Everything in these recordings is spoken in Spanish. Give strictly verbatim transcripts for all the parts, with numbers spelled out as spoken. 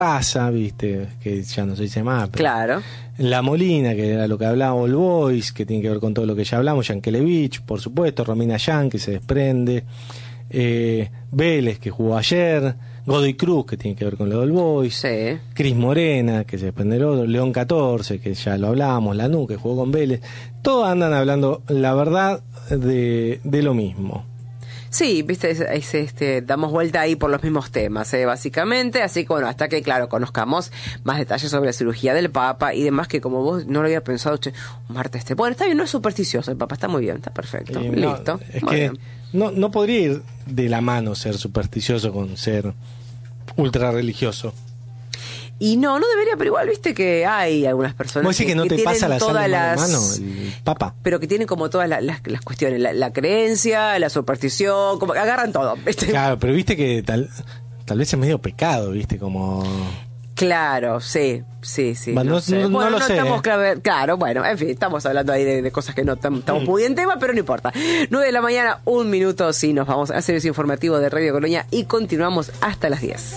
Casa, viste, que ya no se dice más. Pero Claro. La Molina, que era lo que hablábamos, All Boys, que tiene que ver con todo lo que ya hablamos, Yankelevich, por supuesto, Romina Yan, que se desprende, eh, Vélez, que jugó ayer, Godoy Cruz, que tiene que ver con lo de All Boys, Sí. Cris Morena, que se desprende del otro, León catorce, que ya lo hablábamos, Lanús, que jugó con Vélez, todos andan hablando la verdad de, de lo mismo. Sí, viste, es, es, este, damos vuelta ahí por los mismos temas, eh, básicamente, así que bueno, hasta que, claro, conozcamos más detalles sobre la cirugía del Papa y demás, que como vos no lo había pensado, che, un martes este, bueno, está bien, no es supersticioso el Papa, está muy bien, está perfecto, Eh, listo. No, es muy que bien. no, no podría ir de la mano ser supersticioso con ser ultra religioso. Y no, no debería, pero igual viste que hay algunas personas ¿Vos decís que no te tienen pasa la todas sangre mano a las... mano, el Papa? Pero que tienen como todas las, las, las cuestiones, la, la creencia, la superstición, como que agarran todo, ¿viste? Claro, pero viste que tal, tal vez es medio pecado, viste, como... Claro, sí, sí, sí. Va, no, no- sé. no- no bueno, lo no sé, estamos eh. clave- claro, bueno, en fin, estamos hablando ahí de, de cosas que no tam- estamos muy en tema, pero no importa. nueve de la mañana, un minuto, sí, nos vamos al servicio informativo de Radio Colonia y continuamos hasta las diez.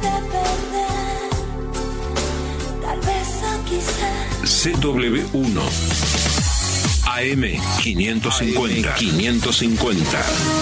C W uno A M quinientos cincuenta. quinientos cincuenta.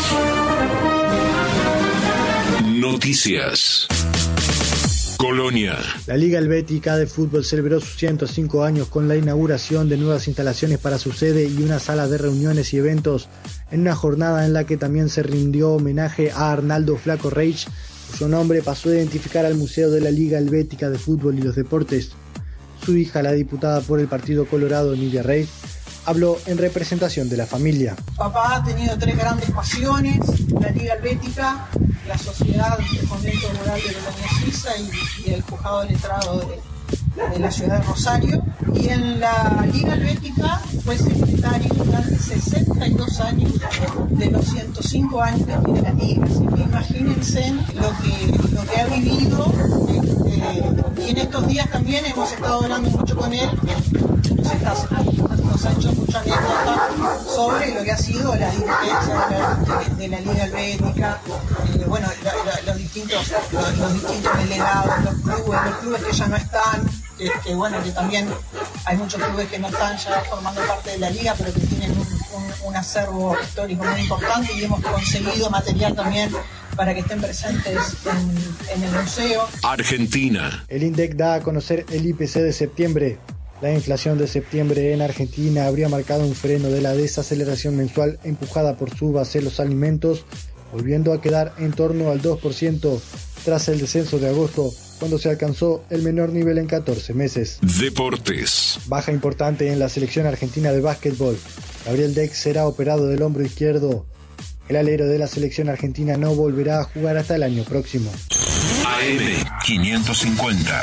Noticias. Colonia. La Liga Helvética de Fútbol celebró sus ciento cinco años con la inauguración de nuevas instalaciones para su sede y una sala de reuniones y eventos, en una jornada en la que también se rindió homenaje a Arnaldo Flaco Reich, cuyo nombre pasó a identificar al Museo de la Liga Helvética de Fútbol y los Deportes. Su hija, la diputada por el Partido Colorado, Nidia Reich, habló en representación de la familia. Papá ha tenido tres grandes pasiones: la Liga Helvética, la Sociedad de Fomento Moral de Colonia Suiza y, y el Juzgado Letrado de, de la ciudad de Rosario. Y en la Liga Helvética fue secretario durante sesenta y dos años de los ciento cinco años que tiene la Liga. Así que imagínense lo que, lo que ha vivido. Este, y en estos días también hemos estado hablando mucho con él. Nos, está, nos ha hecho mucha anécdota sobre lo que ha sido la dirigencia de la, de, de la Liga Helvética, eh, bueno, la, la, los, distintos, los, los distintos delegados, los clubes, los clubes que ya no están, que, que bueno, que también hay muchos clubes que no están ya formando parte de la Liga, pero que tienen un, un, un acervo histórico muy importante, y hemos conseguido material también para que estén presentes en, en el museo. Argentina. El INDEC da a conocer el I P C de septiembre. La inflación de septiembre en Argentina habría marcado un freno de la desaceleración mensual empujada por subas en los alimentos, volviendo a quedar en torno al dos por ciento tras el descenso de agosto, cuando se alcanzó el menor nivel en catorce meses. Deportes. Baja importante en la selección argentina de básquetbol. Gabriel Deck será operado del hombro izquierdo. El alero de la selección argentina no volverá a jugar hasta el año próximo. A M quinientos cincuenta.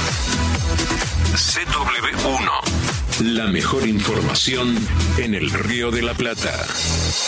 C W uno. La mejor información en el Río de la Plata.